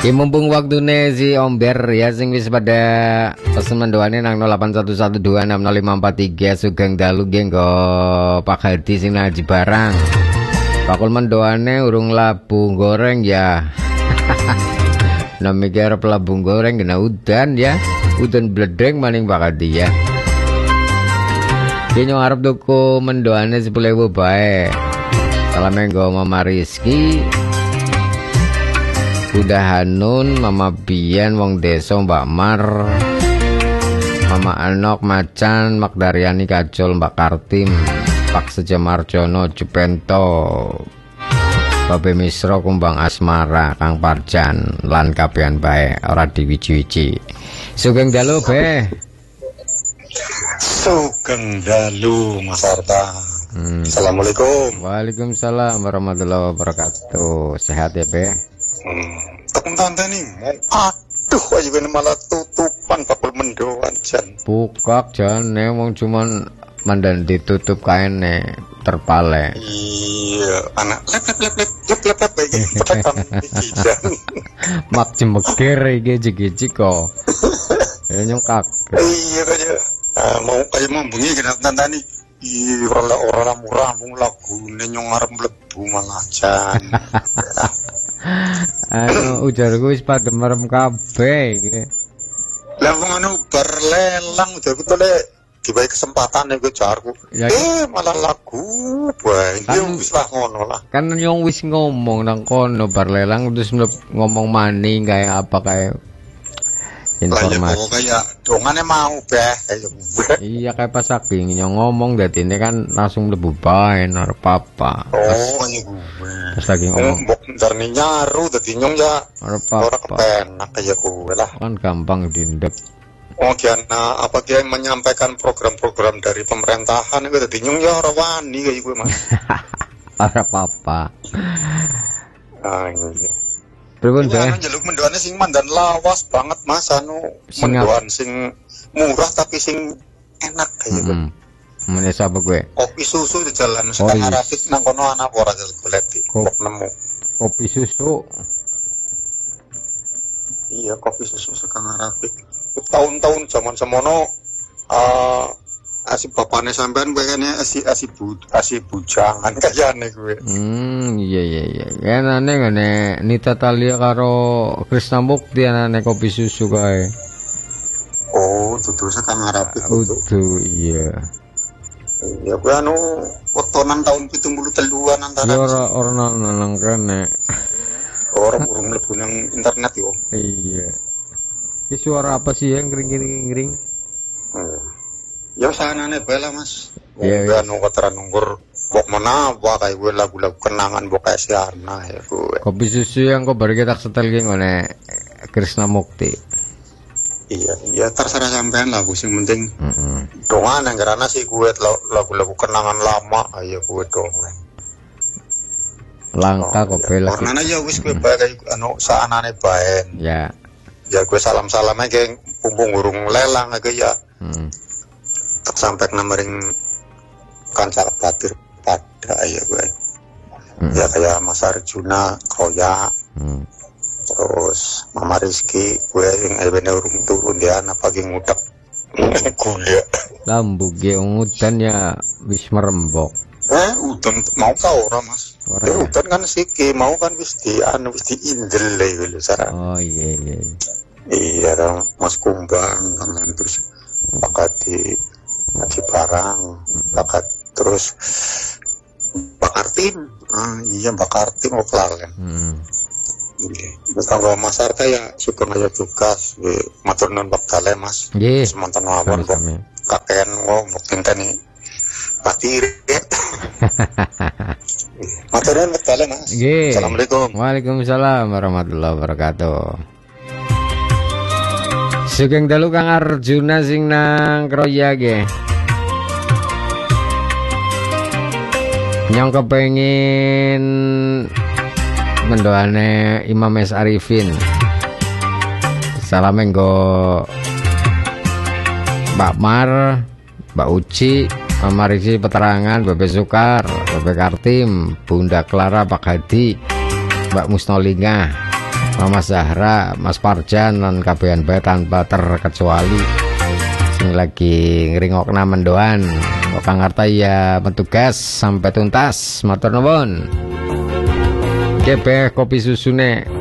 Ki mumpung waktune si Omber ya sing wis pada pesen mendoane nang 0811260543 Sugeng dalu nggih nggo Pak Hadi sing nang Barang. Bakul mendoane urung labu goreng ya. Namanya arep labu goreng kena udan ya. Udan bledeng maning Pak Hadi ya. Ki nyong arep tuku mendoane 10.000 bae. Salame nggo Mama Rizky. Udah Hanun, Mama Bian, Wong Deso, Mbak Mar, Mama Anok, Macan, Mak Daryani, Kacul, Mbak Kartim, Pak Sejamarjono, Jupento, Babe Misro, Kumbang Asmara, Kang Parjan, lan kabehan bae, ora diwiji-wiji. Sugeng dalu be. Sugeng dalu Mas Arta. Assalamualaikum. Waalaikumsalam warahmatullahi wabarakatuh. Sehat ya be? Tekun tante nih, aduh, aja gue malah tutupan bakul mendoan jan. Bukak jan, wong cuman mandan ditutup kainnya terpale. Iya, anak lep iki petekan iki jan. Mak jemekir iki jigi-jigi kok. Ya nyongkak. Iya kaya mau kaya bunyi kena tante nih. Iya, orang murah mung lagune nyong arep mlebu malah jan. Anu ujarku wis padha merem kabeh iki. Lah wong anu bar lelang ujarku to lek dibae kesempatan nek jarku. Ya, malah lagu bae. Kan, wis lah ngono lah. Kan nyong wis ngomong nang kono bar lelang terus ngomong maning kayak apa kayak informasi. Lah ya kayak dongane mau beh kayak iya kayak pas saking nyong ngomong dadi ini kan langsung mlebu bae ora apa-apa. Oh, iya gue. Pas lagi ngomong mbok ndarne nyaru dadi nyong ya ora kepenak kayak gue lah. Kan gampang dindep. Oh, kiana apa dia menyampaikan program-program dari pemerintahan itu dadi nyong ya ora wani kayak gue Mas. Ora apa-apa. Ah, iya. Pripun Bae? Njaluk mendoane sing mandan lawas banget Mas anu mendoan sing murah tapi sing enak kayak gitu. Menes apa gue? Kopi susu di jalan Sekang Arafik nang kono anak ora golek kok nemu. Kopi susu. Iya, kopi susu Sekang Arafik. Tahun-tahun zaman semono asih bapane sampean pengennya asih bujangan kayane gue. Iya. Kan ngene Nita Talia karo Krisna Mukti anane kopi susu kae. Oh, dudu Sekang Arafik itu. Iya. Ya gue anu wetonan tahun 73-an antara. Ya ora nang kene. Ora burung mlebu nang internet yo. Iya. Ini suara apa sih yang kering-kering? Ya sanane bae lah Mas. Iya. Gue anu keteran nggur bok menawa kayak gue lagu-lagu kenangan bok kayak siarna ya gue. Kopi susu yang kok baru kita setel ki ngene Krisna Mukti. Iya, terserah sampean lah, sing penting. Dongan yang karena sih gue lagu-lagu kenangan lama, ayo gue dongan. Langka kok bela. Karena aja wis gue bae anu saanane bae. Ya. Ya gue salam-salam aja pumpung urung lelang aja ya. Sampai nomering kanca batir pada ya gue. Ya kayak Mas Arjuna, Kroya. Terus Mama Rizky gue yang ebene urung turun dia anak pagi ngudak kuliah lambu ge udan ya wis merembok udan mau kau ora Mas udan kan siki mau kan wis diindel lho sarang. Oh iya iya Mas Kumbang kan terus bakat di Barang bakat terus Pak Kartim iya Pak Kartim kok lalen. Kalau Mas Arta ya syukur aja tugas matur nuwun wektale Mas. Semonten mawon kok kakean kok tenteni batir. Matur nuwun wektale Mas. Assalamualaikum. Waalaikumsalam warahmatullahi wabarakatuh. Sugeng dalu Kang Arjuna sing nang Kroya ge. Nyong kepengin mendoane Imam S. Arifin. Salam nggo Mbak Mar, Mbak Uci, Mama Rizky Peterangan, Babe Sukar, Babe Kartim, Bunda Clara, Pak Hadi, Mbak Musnolinga, Mama Zahra, Mas Parjan dan kabehan bae tanpa terkecuali sing lagi ngeringokna mendoan. Kok Kang Arta ya petugas sampai tuntas. Matur nuwun. Gebeh kopi susune